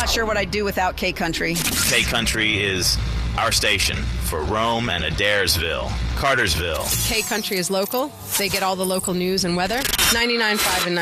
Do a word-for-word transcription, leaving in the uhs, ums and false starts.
not sure what I'd do without K Country. K Country is our station for Rome and Adairsville, Cartersville. K Country is local. They get all the local news and weather. ninety-nine point five and